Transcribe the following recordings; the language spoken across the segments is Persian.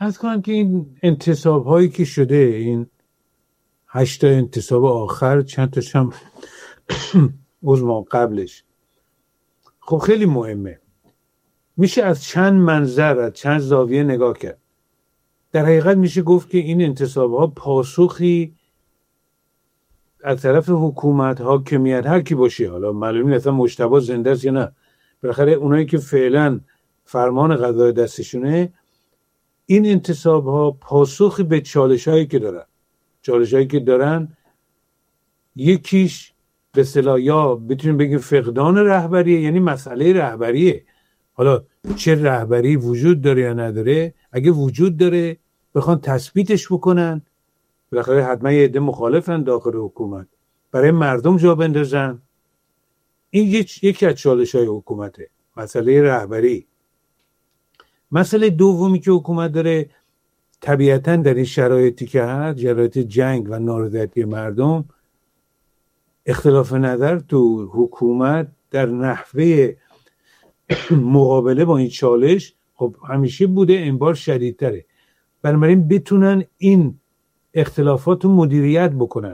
عرض کنم که این انتصاب هایی که شده، این 8 انتصاب آخر، چند تاش هم عضو قبلش، خب خیلی مهمه. میشه از چند منظر، از چند زاویه نگاه کرد. در حقیقت میشه گفت که این انتصاب ها پاسخی از طرف حکومت، حاکمیت، هر کی باشه، حالا معلومه اصلا مجتبی زنده است یا نه، بالاخره اونایی که فعلا فرمان قضایی دستشونه، این انتصاب ها پاسخی به چالش هایی که دارن، یکیش به اصطلاح یا بتونیم بگیم فقدان رهبریه، یعنی مسئله رهبریه. حالا چه رهبری وجود داره یا نداره، اگه وجود داره بخوان تثبیتش بکنن، بالاخره حتما یه عده مخالفن داخل حکومت، برای مردم جا بندازن. این یکی از چالش‌های حکومته، مسئله رهبری. مسئله دومی که حکومت داره، طبیعتاً در این شرایطی که هست، شرایط جنگ و نارضایتی مردم، اختلاف نظر تو حکومت در نحوه مقابله با این چالش خب همیشه بوده، این بار شدیدتره. بنابراین بتونن این اختلافات رو مدیریت بکنن.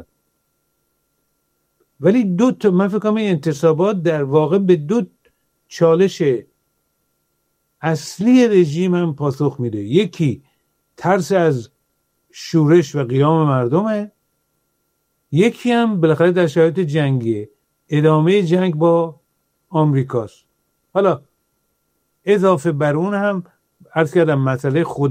ولی من فکر کنم این انتصابات در واقع به 2 چالش اصلی رژیم هم پاسخ میده. یکی ترس از شورش و قیام مردمه، یکی هم بالاخره در شرایط جنگیه، ادامه جنگ با آمریکاست. حالا اضافه بر اون هم عرض کردم مسئله خود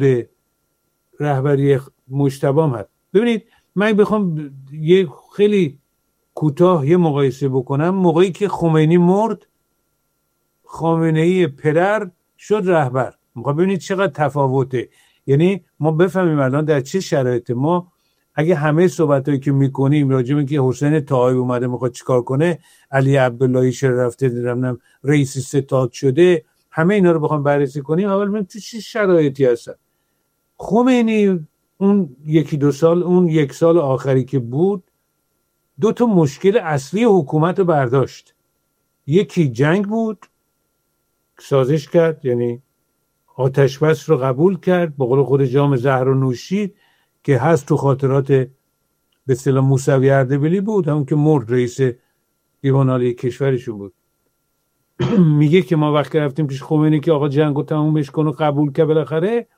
رهبری مجتبی هم هست. ببینید من بخوام یه خیلی کوتاه یه مقایسه بکنم، موقعی که خمینی مرد، خامنه‌ای پدر شد رهبر. میخوام ببینید چقدر تفاوته. یعنی ما بفهمیم الان در چه شرایطی. ما اگه همه صحبتایی که میکنیم راجع به اینکه حسین طاهری اومده میخواد چیکار کنه، علی عبداللهی چرا رفته، نمیدونم رئیس ستاد شده، همه اینا رو بخوام بررسی کنیم، اول ببینیم تو چه شرایطی هستن. خمینی اون 1-2 سال، اون 1 سال آخری که بود، 2 تا مشکل اصلی حکومت رو برداشت. یکی جنگ بود، سازش کرد، یعنی آتش بس رو قبول کرد، به قول خود جام زهر رو نوشید که هست تو خاطرات به اصطلاح موسوی اردبیلی بود، همون که مرد، رئیس دیوان عالی کشورشون بود. میگه که ما وقتی رفتیم پیش خمینی که آقا جنگو تمومش کن و قبول که، بالاخره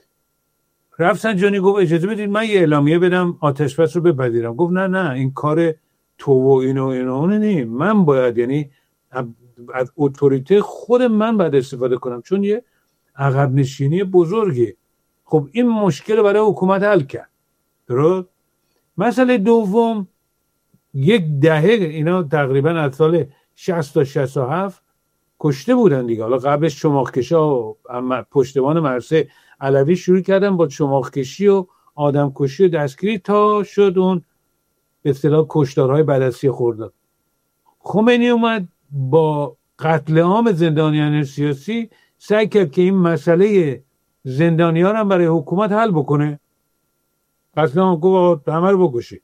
رفسنجانی گفت اجازه بدید من یه اعلامیه بدم آتش بس رو بپذیرم. گفت نه این کار تو و اینو نه، من باید، یعنی از اتوریته خود من باید استفاده کنم، چون یه عقب نشینی بزرگه. خب این مشکل برای حکومت حل کرد. درست؟ مسئله دوم، 1 دهه اینا تقریبا از سال 60 تا 67 کشته بودن دیگه. حالا قبلش شماغکشا و پشتوان مرسه علوی شروع کردن با شماغکشی و آدم کشی و دستگیری تا شد اون به اصطلاح کشتارهای بدستی خرداد. خمینی اومد با قتل عام زندانیان سیاسی سعی کرد که این مسئله زندانیان هم برای حکومت حل بکنه. قتل عام گفت همه رو بکشید.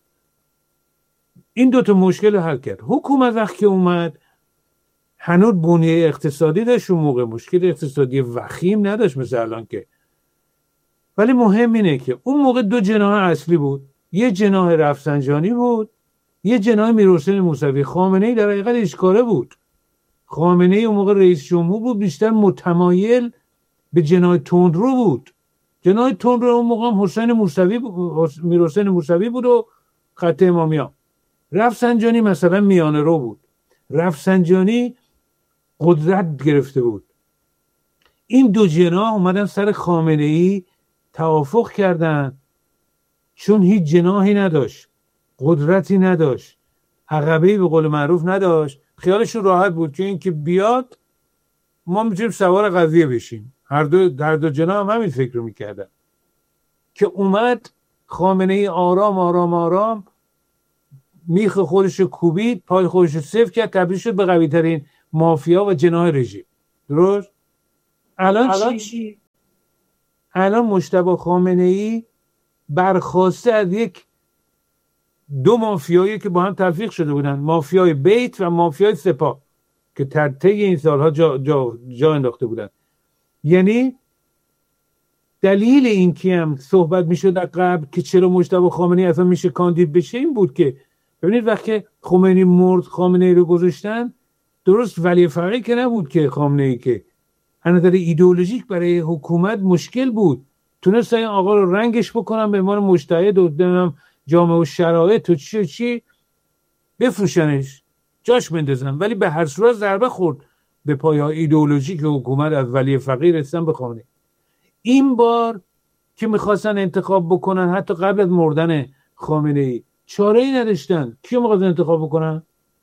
این 2 تا مشکل حل کرد. حکومت وقتی که اومد هنوز بنیه اقتصادی داشت، اون موقع مشکل اقتصادی وخیم نداشت مثل الان که. ولی مهم اینه که اون موقع 2 جناح اصلی بود، یه جناح رفسنجانی بود، یه جناح میرحسین موسوی. خامنه‌ای در حقیقت اشکاره بود. خامنه‌ای اون موقع رئیس جمهور بود، بیشتر متمایل به جناح تندرو بود. جناح تندرو اون موقع هم حسین موسوی میرحسین موسوی بود و خط امامیان. رفسنجانی مثلا میانه رو بود. رفسنجانی قدرت گرفته بود. این 2 جناح اومدن سر خامنه‌ای توافق کردن، چون هیچ جناحی نداشت، قدرتی نداشت، عقبه‌ای به قول معروف نداشت. خیالشون راحت بود که این که بیاد ما میتونیم سوار قضیه بشیم. هر دو جناح هم همین فکر رو میکردن. که اومد خامنه‌ای آرام میخ خودش کوبید، پای خودش صفر کرد، تبدیل شد به قوی ترین مافیا و جناح رژیم. درست؟ الان چی؟ الان مجتبی خامنه‌ای برخواسته از 2 مافیایی که با هم تلفیق شده بودن، مافیای بیت و مافیای سپاه، که در طی این سالها جا انداخته بودن. یعنی دلیل این که هم صحبت میشد در قبل که چرا مجتبی خامنه‌ای اصلا میشه کاندید بشه این بود که ببینید وقتی خمینی مرد خامنه‌ای رو گذاشتن، درست ولی فقیه که نبود که خامنه‌ای که از نظر ایدئولوژیک برای حکومت مشکل بود، تونستن این آقا رو رنگش بکنن به عنوان مجتهد و نمیدونم جامعه و شرایط و چی بفروشنش جاش بندازن، ولی به هر صورت ضربه خورد به پایه‌های ایدئولوژیک حکومت از ولی فقیه رسیدن به خامنه‌ای. این بار که میخواستن انتخاب بکنن حتی قبل از مردن خامنه‌ای چاره‌ای نداشتن، کیو میخواستن انتخاب بکنن؟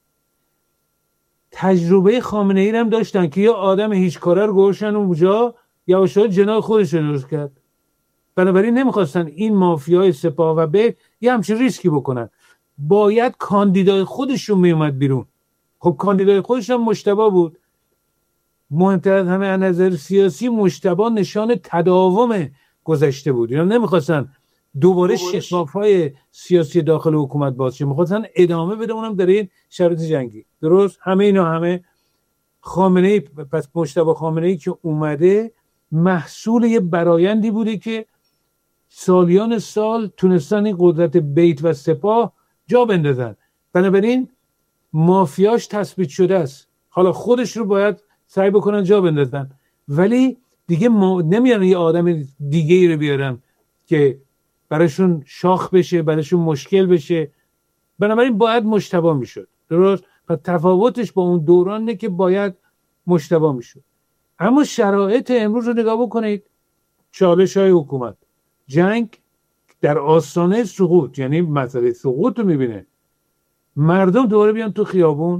تجربه خامنه‌ای هم داشتن که یه آدم هیچ کاره رو گذاشتن اونجا یواشکی جناح خودش رو درست کرد. بنابراین نمیخواستن این مافیای سپاه و به یه همچین ریسکی بکنن، باید کاندیدای خودشون میومد بیرون. خب کاندیدای خودش هم مجتبی بود. مهمتر از همه از نظر سیاسی مجتبی نشان تداوم گذشته بود. اینا نمیخواستن دوباره شکاف‌های سیاسی داخل حکومت باز شه، میخواستن ادامه بده، اونم در این شرایط جنگی. درست همه اینا همه خامنه‌ای، پس مجتبی خامنه‌ای که اومده محصول یه برایندی بوده که سالیان سال تونستن این قدرت بیت و سپاه جا بندازن. بنابراین مافیاش تثبیت شده است، حالا خودش رو باید سعی بکنن جا بندازن، ولی دیگه نمیارن یه آدم دیگه ای رو بیارن که براشون شاخ بشه، براشون مشکل بشه. بنابراین باید مجتبی میشد. درست؟ پس تفاوتش با اون دورانه که باید مجتبی میشد. اما شرایط امروز رو نگاه بکنید، چالش های حکومت، جنگ در آستانه سقوط، یعنی مسئله سقوط رو میبینه، مردم دوباره بیان تو خیابون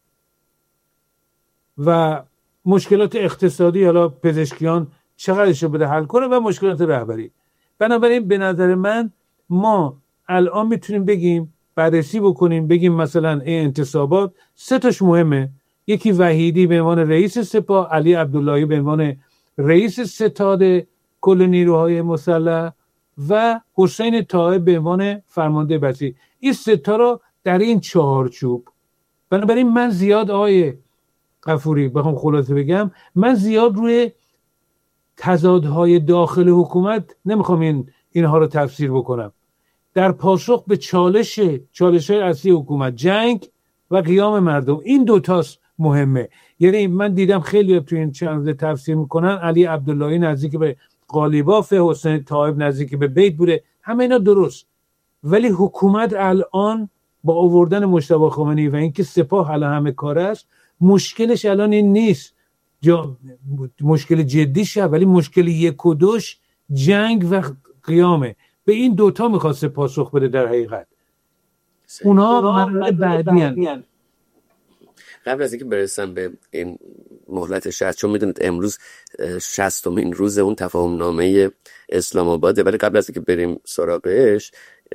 و مشکلات اقتصادی، حالا پزشکیان چقدرشو بده حل کنه، و مشکلات رهبری. بنابراین به نظر من ما الان میتونیم بگیم، بررسی بکنیم، بگیم مثلا این انتصابات سه تاش مهمه. یکی وحیدی به عنوان رئیس سپاه، علی عبداللهی به عنوان رئیس ستاد کل نیروهای مسلح و حسین طاهر به عنوان فرمانده بسیج. این سه تا رو در این چهارچوب. بنابراین من زیاد آقای غفوری بخوام خلاصه بگم، من زیاد روی تضادهای داخل حکومت نمیخوام اینها رو تفسیر بکنم. در پاسخ به چالش اصلی حکومت، جنگ و قیام مردم، این دوتاست مهمه. یعنی من دیدم خیلی تو این چند تفسیر میکنن علی عبداللهی نزدیک به قالیباف، حسین طاهر نزدیک به بیت بوده، همه اینا درست، ولی حکومت الان با آوردن مجتبی خامنه‌ای و اینکه سپاه الان همه کاره است، مشکلش الان این نیست مشکل جدی شه، ولی مشکل یک و دوش جنگ و قیامه. به این دوتا میخواسته پاسخ بده در حقیقت. اونا مرحله بعدی هن. قبل از اینکه برسم به این مهلت 60، چون میدونید امروز 60مین روز اون تفاهم نامه اسلام آباده، ولی قبل از اینکه بریم سراغش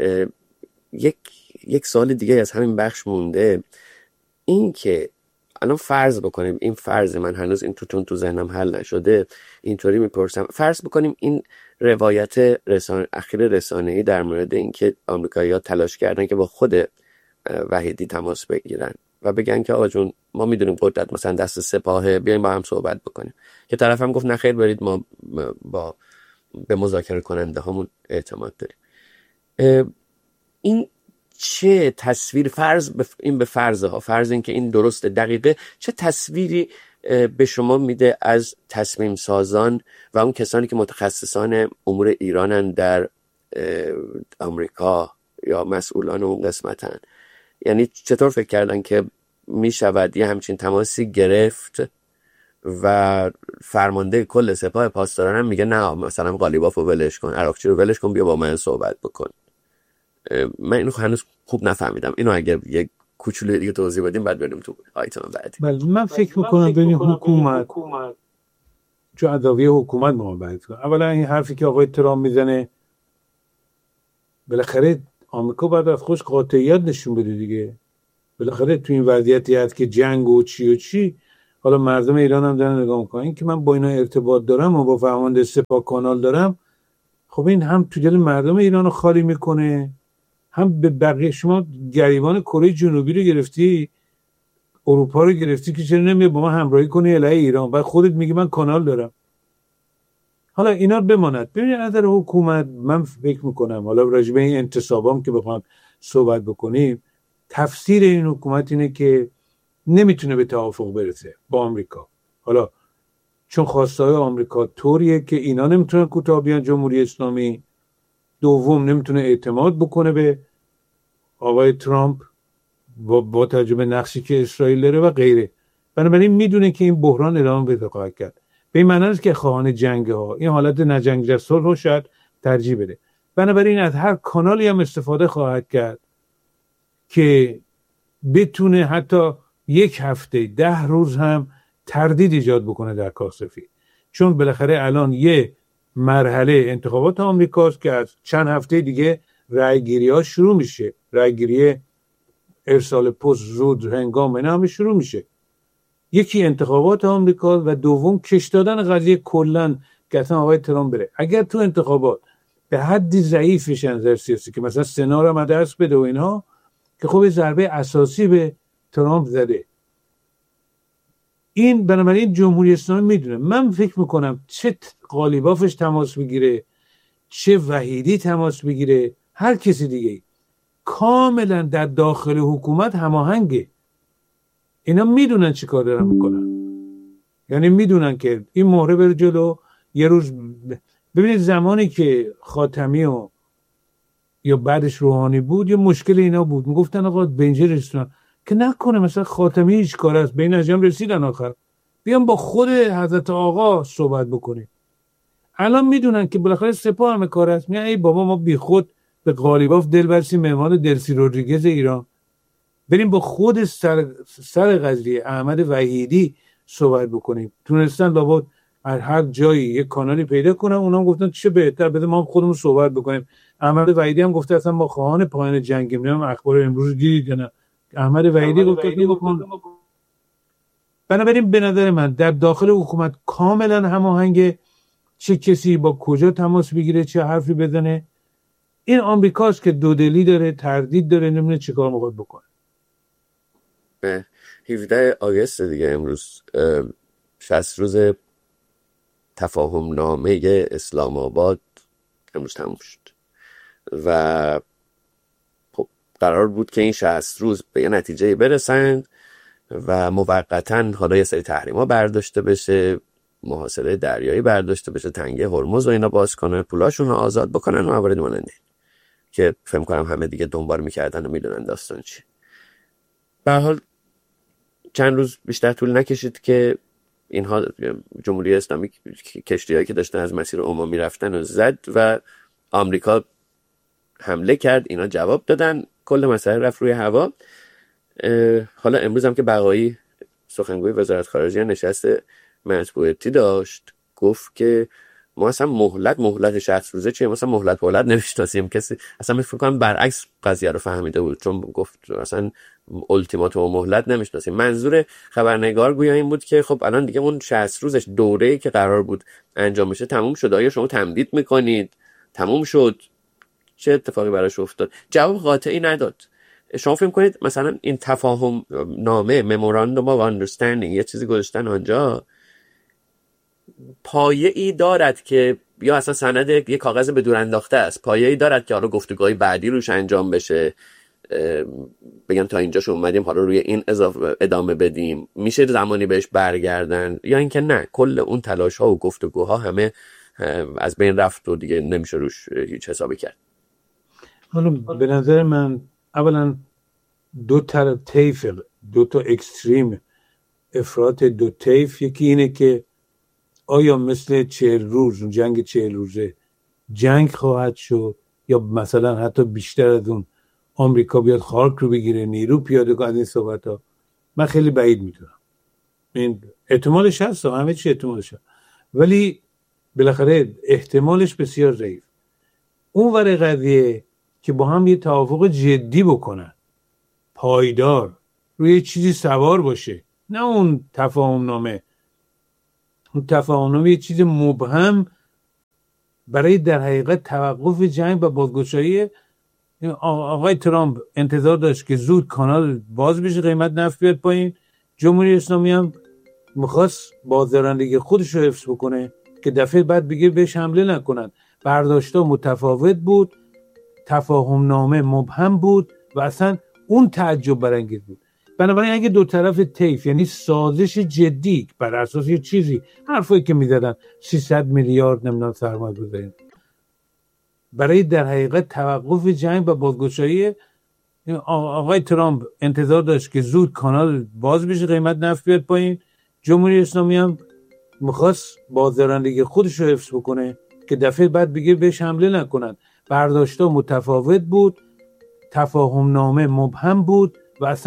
یک سوال دیگه از همین بخش مونده. این که الان فرض بکنیم، این فرض من هنوز این تو ذهنم حل نشده، اینطوری میپرسم، فرض بکنیم این روایت اخیر رسانه‌ای در مورد اینکه آمریکایی‌ها تلاش کردن که با خود وحیدی تماس بگیرن و بگن که آقا جون ما میدونیم قدرت مثلا دست سپاهه، بیایم با هم صحبت بکنیم، که طرف هم گفت نه خیر برید، ما به مذاکره کننده هامون اعتماد داریم. این چه تصویر، این به فرض این که این درسته دقیقه، چه تصویری به شما میده از تصمیم سازان و اون کسانی که متخصصان امور ایرانن در آمریکا یا مسئولان اون قسمتن؟ یعنی چطور فکر کردن که میشود یه همچین تماسی گرفت و فرمانده کل سپاه پاسداران هم میگه نه مثلا قالیباف رو ولش کن، عراقچی رو ولش کن، بیا با من صحبت بکن. من اینو هنوز خوب نفهمیدم. اینو اگر یک کوچولو دیگه توضیح بدیم بعد بریم تو آیتم بعدی. بله من فکر میکنم ببین حکومت جو ادویه حکومت محبت کنه. اولا این حرفی که آقای ترامپ میزنه، بالاخره آمریکا باید از خودش قاطعیت نشون بده دیگه. بالاخره تو این وضعیتی هست که جنگ و چی، حالا مردم ایران هم دارن نگاه میکنن، این که من با اینا ارتباط دارم و با فرمانده سپاه کانال دارم، خب این هم تو دل مردم ایران رو خالی میکنه، هم به بقیه. شما گریبان کره جنوبی رو گرفتی، اروپا رو گرفتی که چرا نمیای با ما همراهی کنی علیه ایران، بعد خودت میگی من کانال دارم. حالا اینا بماند. ببینید از نظر حکومت من فکر میکنم، حالا راجع به این انتصابام که بخوام صحبت بکنیم، تفسیر این حکومت اینه که نمیتونه به توافق برسه با آمریکا. حالا چون خواستای آمریکا طوریه که اینا نمیتونن کوتاه بیان جمهوری اسلامی، دوم نمیتونه اعتماد بکنه به آقای ترامپ با توجه به نقشی که اسرائیل داره و غیره. بنابراین میدونه که این بحران ادامه پیدا خواهد کرد. به این معنی است که خواهان جنگ ها این حالت نجنگ صلح رو شاید ترجیح بده. بنابراین از هر کانالی هم استفاده خواهد کرد که بتونه حتی 1 هفته 10 روز هم تردید ایجاد بکنه در کاسفی. چون بالاخره الان یه مرحله انتخابات آمریکاست که از چند هفته دیگه رأیگیری ها شروع میشه. رأیگیری ارسال پست زود هنگام اینا هم شروع میشه. یکی انتخابات آمریکا و دوم کش دادن قضیه کلا که اصلا آقای ترامپ بره. اگر تو انتخابات به حدی ضعیفش نظر سیاسی که مثلا سنا رو دست بده و اینها، که خب ضربه اساسی به ترامپ زده. این بنابراین جمهوری اسلامی میدونه. من فکر میکنم چه قالیبافش تماس بگیره، چه وحیدی تماس بگیره، هر کسی دیگه، کاملا در داخل حکومت هماهنگه. اینا میدونن چی کار دارن میکنن. یعنی میدونن که این مهره بره جلو. یه روز ببینید زمانی که خاتمی و یا بعدش روحانی بود، یه مشکل اینا بود. میگفتن آقا به اینجا رسیدن که نکنه مثلا خاتمی هیچ کار است، به این نتیجه رسیدن آخر بیان با خود حضرت آقا صحبت بکنیم. الان میدونن که بالاخره سپاه همه کار است. میگن ای بابا ما بی خود به قالیباف دل برسیم مهمان دلسی رودریگز ایران، بریم با خود سر قضیه احمد وحیدی صحبت بکنیم. تونستن لابد هر جایی یک کانالی پیدا کنن. اونا هم گفتن چه بهتر، بده ما خودمون صحبت بکنیم. احمد وحیدی هم گفته اصلا ما خواهان پایان جنگیم. نمیدونم اخبار امروز دیدید یا نه. احمد وحیدی گفته بکن. بنابراین به نظر من در داخل حکومت کاملا هماهنگ، چه کسی با کجا تماس بگیره، چه حرفی بزنه. این آمریکاست که دودلی داره، تردید داره، نمیدونه چیکار میخواد بکنه. 17 آگوست دیگه امروز 60 روز تفاهم نامه اسلام آباد امروز تموم شد و خب قرار بود که این 60 روز به یه نتیجه برسند و موقتاً حالا یه سری تحریما برداشته بشه، محاصره دریایی برداشته بشه، تنگه هرمز و اینا باز کنن، پولاشون رو آزاد بکنن و موارد ماننده که فهم کنم همه دیگه دنبال میکردن و میدونن داستان چی. به هر حال چند روز بیشتر طول نکشید که اینها جمهوری اسلامی کشتی‌هایی که داشتن از مسیر عمومی رفتن و زد و آمریکا حمله کرد. اینا جواب دادن، کل مسئله رفت روی هوا. حالا امروز هم که بقایی سخنگوی وزارت خارجه نشست مطبوعاتی داشت، گفت که ما اصلا مهلت 60 روزه چیه، مثلا مهلت نمیشناسیم. کسی اصلا فکر کنم برعکس قضیه رو فهمیده بود، چون گفت اصلا التیماتوم و مهلت نمیشناسیم. منظور خبرنگار گویا این بود که خب الان دیگه اون 60 روزش دوره‌ای که قرار بود انجام بشه تموم شد، آیا شما تمدید میکنید؟ تموم شد، چه اتفاقی براش افتاد؟ جواب قاطعی نداد. شما فکر کنید مثلا این تفاهم نامه مموراندوم آف اندرستندینگ یه چیزی گذاشتن آنجا، پایه‌ای دارد که یا اصلا سند یک کاغذ به دور انداخته است، پایه‌ای دارد که حالا گفتگوهای بعدی روش انجام بشه، بگم تا اینجاش اومدیم حالا روی این ادامه بدیم، میشه زمانی بهش برگردن، یا اینکه نه کل اون تلاش ها و گفتگوها همه از بین رفت و دیگه نمیشه روش هیچ حسابی کرد. حالا به نظر من اولا دو طرف طیف، دو تا اکستریم افراط دو طیف. یکی اینه که آیا مثل 40 روز جنگ 40 روزه جنگ خواهد شد یا مثلا حتی بیشتر از اون آمریکا بیاد خارک رو بگیره، نیرو پیاده کنه. از این صحبت ها من خیلی بعید میدونم. این احتمالش هست، همه چی احتمالش هست، ولی بالاخره احتمالش بسیار ضعیف. اون ور قضیه که با هم یه توافق جدی بکنن، پایدار، روی چیزی سوار باشه، نه اون تفاهم نامه. اون تفاهم نامه یه چیز مبهم برای در حقیقت توقف جنگ و بازگشایی. آقای ترامپ انتظار داشت که زود کانال باز بشه، قیمت نفت بیاد پایین. جمهوری اسلامی هم میخواست بازدارندگی خودش رو حفظ بکنه که دفعه بعد بگیر بهش حمله نکنن. برداشت‌ها متفاوت بود، تفاهم نامه مبهم بود و اصلا اون تعجب برانگیز بود. بنابراین اگه دو طرف طیف، یعنی سازش جدی بر اساس یه چیزی، حرفایی که می‌زدن 300 میلیارد نمیدونم سرمایه گذاریم برای در حقیقت توقف جنگ و بازگشایی، آقای ترامپ انتظار داشت که زود کانال باز بشه، قیمت نفت بیاد پایین. جمهوری اسلامی هم میخواست بازدارندگی خودش رو حفظ بکنه که دفعه بعد بگیر بهش حمله نکنن. برداشت‌ها متفاوت بود، تفاهم نامه مبهم بود و اصلا